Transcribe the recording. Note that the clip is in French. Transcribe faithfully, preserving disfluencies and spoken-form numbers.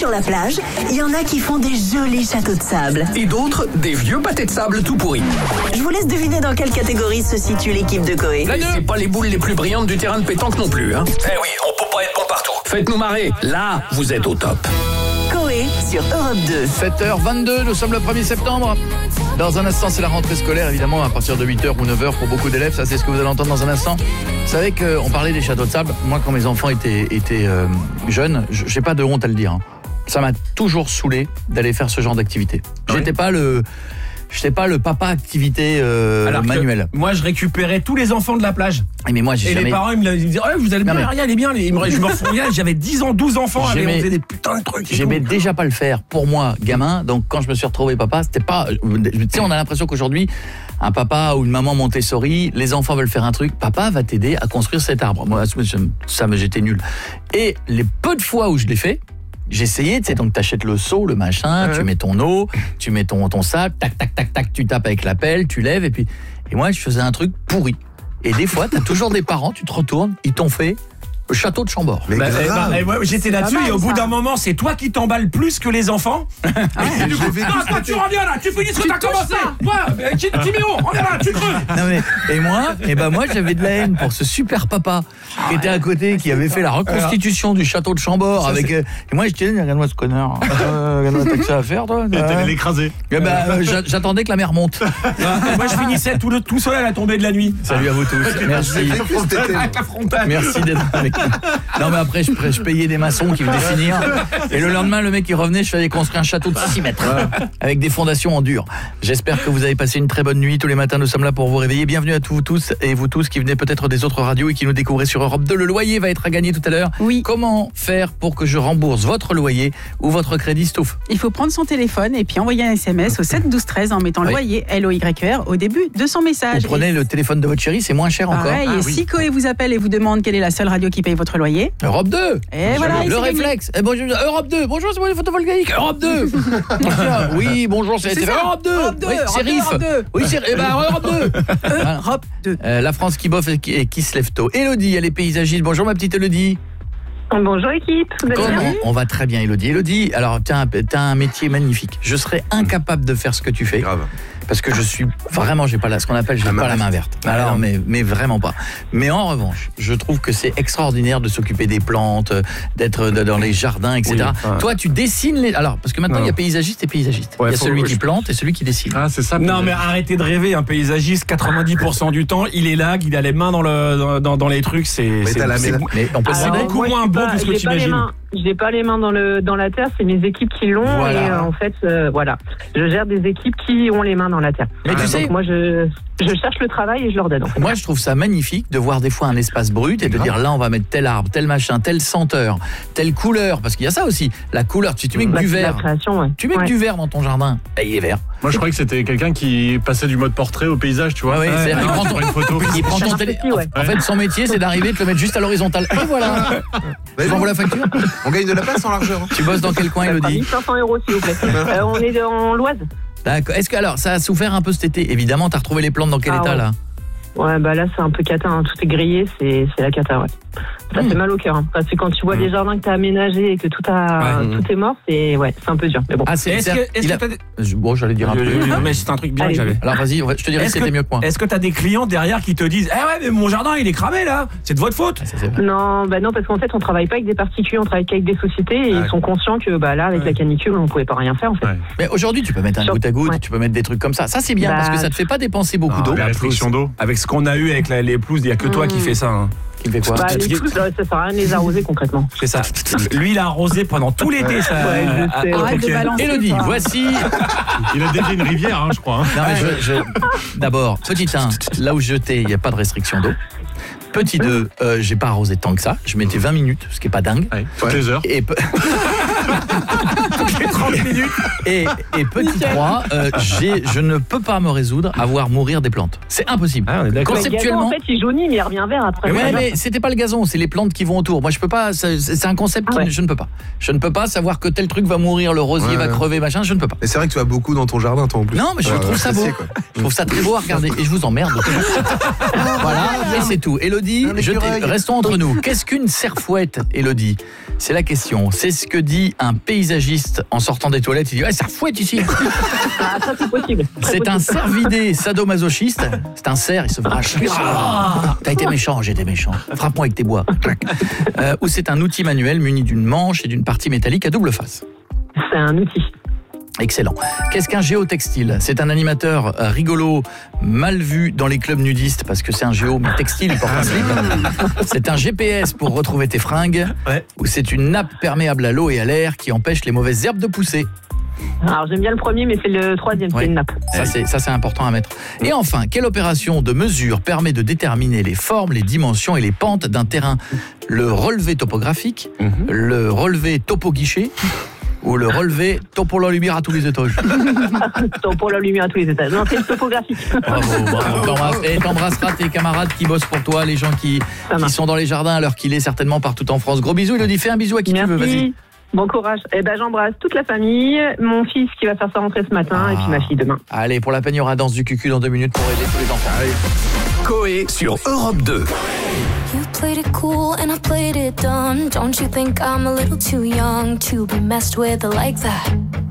sur la plage, il y en a qui font des jolis châteaux de sable. Et d'autres, des vieux pâtés de sable tout pourris. Je vous laisse deviner dans quelle catégorie se situe l'équipe de Coé. Là, c'est pas les boules les plus brillantes du terrain de pétanque non plus, hein. Eh oui, on peut pas être bon partout. Faites-nous marrer. Là, vous êtes au top. Coé sur Europe deux. sept heures vingt-deux, nous sommes le premier septembre. Dans un instant, c'est la rentrée scolaire, évidemment, à partir de huit heures ou neuf heures pour beaucoup d'élèves. Ça, c'est ce que vous allez entendre dans un instant. Vous savez qu'on parlait des châteaux de sable. Moi, quand mes enfants étaient, étaient euh, jeunes, j'ai pas de honte à le dire, hein. Ça m'a toujours saoulé d'aller faire ce genre d'activité. Oui. J'étais pas le... J'étais pas le papa activité euh, Alors manuel. Moi, je récupérais tous les enfants de la plage. Mais moi, j'ai Et jamais... les parents, ils me disaient, oh, vous allez bien, Non, mais... rien, elle est bien. Ils me... Je me refous rien. J'avais dix ans, douze enfants. Allez, on J'aimais... faisait des putains de trucs. J'aimais déjà pas le faire pour moi, gamin. Donc, quand je me suis retrouvé papa, c'était pas... Tu sais, on a l'impression qu'aujourd'hui, un papa ou une maman Montessori, les enfants veulent faire un truc, papa va t'aider à construire cet arbre. Moi, ça, j'étais nul. Et les peu de fois où je l'ai fait, j'essayais, tu sais, donc t'achètes le seau, le machin, ouais. Tu mets ton eau, tu mets ton, ton sac, tac, tac, tac, tac, tu tapes avec la pelle, tu lèves, et puis... Et moi, je faisais un truc pourri. Et des fois, t'as toujours des parents, tu te retournes, ils t'ont fait le château de Chambord. Mais bah, eh bah, eh, moi, j'étais là-dessus, et au bout d'un moment, c'est toi qui t'emballes plus que les enfants. Ah, et du coup, non, toi, tu reviens là, tu finis ce que t'as commencé. Ouais, Timéo, on est là, tu creux. Non mais, et moi, et ben moi, j'avais de la haine pour ce super papa qui était à côté, qui avait fait la reconstitution du château de Chambord. Ça, avec, euh, et moi, je disais, regarde-moi ce connard. Euh, regarde-moi, t'as que ça à faire, toi. Et t'allais l'écraser. Eh ben, euh, j'attendais que la mer monte. Moi, je finissais tout, le, tout seul à la tombée de la nuit. Salut à vous tous. Merci. Merci d'être avec nous. Non mais après je, je payais des maçons qui venaient finir et le lendemain le mec il revenait, je faisais construire un château de six mètres avec des fondations en dur. J'espère que vous avez passé une très bonne nuit. Tous les matins nous sommes là pour vous réveiller. Bienvenue à tous vous tous et vous tous qui venez peut-être des autres radios et qui nous découvrez sur Europe deux. Le loyer va être à gagner tout à l'heure. Oui. Comment faire pour que je rembourse votre loyer ou votre crédit Stouff? Il faut prendre son téléphone et puis envoyer un S M S au sept douze treize en mettant oui. loyer L O Y R au début de son message. Vous prenez et... le téléphone de votre chérie, c'est moins cher Pareil, encore. Ah, et oui. si Coé vous appelle et vous demande quelle est la seule radio qui paye votre loyer, Europe deux. Et voilà, le réflexe. Eh, bonjour, Europe deux. Bonjour, c'est moi les photovoltaïques. Europe deux. Oui, bonjour, c'est, c'est Europe deux. Europe deux. Oui, c'est R I F. Oui, c'est eh ben, Europe deux. Europe deux. Euh, la France qui bosse et qui, et qui se lève tôt. Élodie, elle est paysagiste. Bonjour ma petite Élodie. Bonjour équipe. Vous allez Comment bien ? On va très bien Élodie. Élodie, alors tu as, t'as un métier magnifique. Je serais incapable de faire ce que tu fais. Grave. Parce que je suis vraiment, j'ai pas la, ce qu'on appelle, j'ai pas la main verte. Alors, mais, mais vraiment pas. Mais en revanche, je trouve que c'est extraordinaire de s'occuper des plantes, d'être dans les jardins, et cetera. Oui, ouais. Toi, tu dessines les. Alors, parce que maintenant, il y a paysagiste et paysagiste. Ouais, il y a celui qui plante et celui qui dessine. Ah, c'est ça. Non, mais arrêtez de rêver. Un paysagiste, quatre-vingt-dix pour cent du temps, il est là, il a les mains dans le dans, dans les trucs. C'est. Mais, c'est, la c'est, la... mais on peut Alors, c'est beaucoup moins beau que ce que tu imagines. Je n'ai pas les mains dans, le, dans la terre, c'est mes équipes qui l'ont. Voilà. Et euh, en fait, euh, voilà. Je gère des équipes qui ont les mains dans la terre. Mais tu donc sais, moi, je, je cherche le travail et je leur donne. En fait. Moi, je trouve ça magnifique de voir des fois un espace brut et de dire là, on va mettre tel arbre, tel machin, telle senteur, telle couleur. Parce qu'il y a ça aussi. La couleur, tu, tu mets que bah, du vert. Création, ouais. Tu mets ouais. que du vert dans ton jardin. Bah, il est vert. Moi, je croyais que c'était quelqu'un qui passait du mode portrait au paysage, tu vois. Ouais, ouais, il prend ton... une photo. Il prend ton télé... petit, ouais. En fait, son métier, c'est d'arriver et de le mettre juste à l'horizontale. Et voilà. Tu m'envoies la facture. On gagne de la place en largeur. Tu bosses dans quel coin, Élodie? mille cinq cents euros, s'il vous plaît. euh, on est dans l'Oise. D'accord. Est-ce que, alors, ça a souffert un peu cet été? Évidemment, t'as retrouvé les plantes dans quel ah, état, ouais. là? Ouais, bah là, c'est un peu cata, hein. Tout est grillé, c'est, c'est la cata, ouais. Ça mmh. fait mal au cœur, hein. Parce que quand tu vois mmh. des jardins que t'as aménagés et que tout, a, ouais, tout mmh. est mort, c'est, ouais, c'est un peu dur. Mais bon. Ah, c'est, est-ce c'est, que, est-ce a... que t'as des... Bon, j'allais dire un peu. Non, mais c'est un truc bien Allez. que j'avais. Alors, vas-y, je te dirai si c'était mieux que moi. Est-ce que t'as des clients derrière qui te disent, eh ouais, mais mon jardin, il est cramé, là. C'est de votre faute. Ah, ça, c'est non, bah non, parce qu'en fait, on travaille pas avec des particuliers, on travaille qu'avec des sociétés et ouais. ils sont conscients que, bah là, avec ouais. la canicule, on pouvait pas rien faire, en fait. Ouais. Mais aujourd'hui, tu peux mettre un Sur... goutte à goutte, ouais. tu peux mettre des trucs comme ça. Ça, c'est bien bah... parce que ça te fait pas dépenser beaucoup d'eau. La restriction d'eau. Avec ce qu'on a eu avec les pelouses, il y a que toi qui fais ça, hein. Qui fait quoi? Bah, les pelouses, ça sert à rien de les arroser concrètement. C'est ça. Lui, il a arrosé pendant tout l'été. Ça. Ouais, je sais. Arrête de balancer. Élodie, voici. Il a déjà une rivière, hein, je crois. Hein. Non, mais je, je... D'abord, petit un, là où je jetais, il n'y a pas de restriction d'eau. Petit deux, euh, j'ai pas arrosé tant que ça. Je mettais vingt minutes, ce qui est pas dingue. Ouais, toutes ouais. les heures. Et pe... toutes les trente minutes. Et, et petit trois, euh, j'ai, je ne peux pas me résoudre à voir mourir des plantes. C'est impossible. Ah, on est d'accord. Conceptuellement. Le gazon, en fait, il jaunit, mais il revient vert après. Ouais, mais c'était pas le gazon, c'est les plantes qui vont autour. Moi, je peux pas. C'est, c'est un concept ah, ouais. qui, je ne peux pas. Je ne peux pas savoir que tel truc va mourir, le rosier ouais. va crever, machin. Je ne peux pas. Et c'est vrai que tu as beaucoup dans ton jardin, toi en plus. Non, mais je ouais, trouve ouais, ça beau. Quoi. Je trouve ça très beau à regarder. Et je vous emmerde. Voilà, et c'est tout. Élodie, je restons entre nous. Qu'est-ce qu'une serfouette, Élodie? C'est la question. C'est ce que dit dit un paysagiste en sortant des toilettes, il dit ouais, ça fouette ici. Ah, ça c'est possible. Très C'est possible. un cervidé sadomasochiste. C'est un cerf, il se brache. Ah, t'as été méchant, j'ai été méchant. Frappe-moi avec tes bois. Euh, ou c'est un outil manuel muni d'une manche et d'une partie métallique à double face. C'est un outil. Excellent. Qu'est-ce qu'un géotextile? C'est un animateur euh, rigolo, mal vu dans les clubs nudistes parce que c'est un géo mais textile, il porte un slip. C'est un G P S pour retrouver tes fringues. Ouais. Ou c'est une nappe perméable à l'eau et à l'air qui empêche les mauvaises herbes de pousser. Alors j'aime bien le premier, mais c'est le troisième, Ouais. c'est une nappe. Ça c'est, ça, c'est important à mettre. Et enfin, quelle opération de mesure permet de déterminer les formes, les dimensions et les pentes d'un terrain? Le relevé topographique, Mhm. le relevé topo-guichet ou le relevé topo la lumière à tous les étages? Pour la lumière à tous les étages. Non, c'est le topographique. Bravo, bravo. T'embrasses- Et t'embrasseras tes camarades qui bossent pour toi, les gens qui, Ça qui marche. sont dans les jardins à l'heure qu'il est certainement partout en France. Gros bisous, Elodie, fais un bisou à qui tu veux, vas-y. Merci. Bon courage. Eh ben, j'embrasse toute la famille, mon fils qui va faire sa rentrée ce matin Ah. et puis ma fille demain. Allez, pour la peine, il y aura danse du cucu dans deux minutes pour aider tous les enfants. Coé sur Europe deux. You played it cool and I played it dumb. Don't you think I'm a little too young to be messed with like that?